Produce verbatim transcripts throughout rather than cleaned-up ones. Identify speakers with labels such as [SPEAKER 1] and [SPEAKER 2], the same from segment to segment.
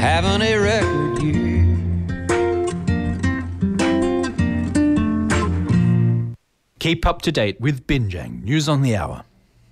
[SPEAKER 1] having a record year.
[SPEAKER 2] Keep up to date with Binjang News on the Hour.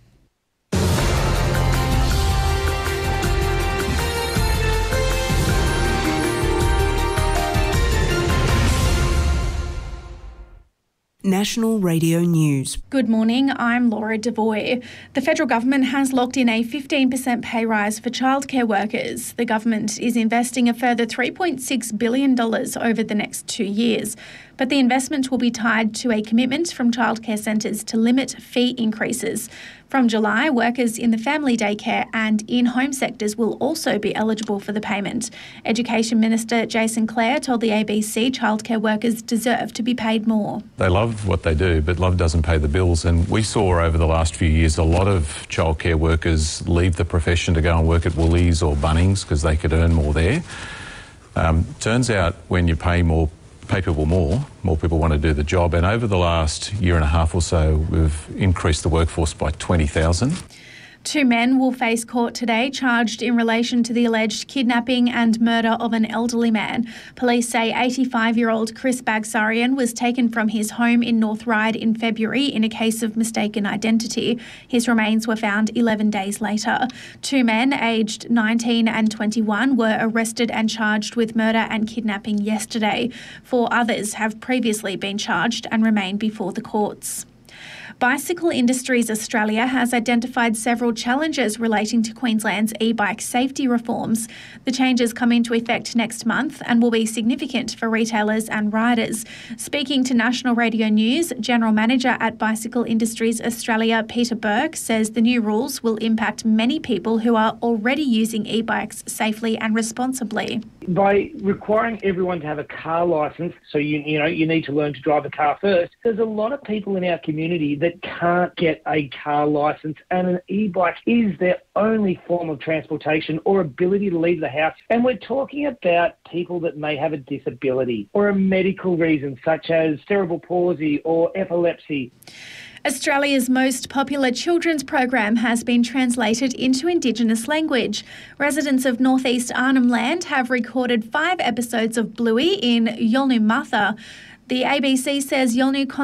[SPEAKER 3] National Radio News.
[SPEAKER 4] Good morning, I'm Laura Devoy. The federal government has locked in a fifteen percent pay rise for childcare workers. The government is investing a further three point six billion dollars over the next two years. But the investment will be tied to a commitment from childcare centres to limit fee increases. From July, workers in the family daycare and in-home sectors will also be eligible for the payment. Education Minister Jason Clare told the A B C childcare workers deserve to be paid more.
[SPEAKER 5] They love what they do, but love doesn't pay the bills. And we saw over the last few years a lot of childcare workers leave the profession to go and work at Woolies or Bunnings because they could earn more there. Um, turns out when you pay more pay people more, more people want to do the job. And over the last year and a half or so, we've increased the workforce by twenty thousand.
[SPEAKER 4] Two men will face court today charged in relation to the alleged kidnapping and murder of an elderly man. Police say eighty-five-year-old Chris Bagsarian was taken from his home in North Ryde in February in a case of mistaken identity. His remains were found eleven days later. Two men aged nineteen and twenty-one were arrested and charged with murder and kidnapping yesterday. Four others have previously been charged and remain before the courts. Bicycle Industries Australia has identified several challenges relating to Queensland's e-bike safety reforms. The changes come into effect next month and will be significant for retailers and riders. Speaking to National Radio News, General Manager at Bicycle Industries Australia, Peter Burke, says the new rules will impact many people who are already using e-bikes safely and responsibly.
[SPEAKER 6] By requiring everyone to have a car licence, so you you know you need to learn to drive a car first, there's a lot of people in our community that can't get a car licence, and an e-bike is their only form of transportation or ability to leave the house. And we're talking about people that may have a disability or a medical reason such as cerebral palsy or epilepsy.
[SPEAKER 4] Australia's most popular children's program has been translated into Indigenous language. Residents of northeast Arnhem Land have recorded five episodes of Bluey in Yolngu Matha. The A B C says Yolngu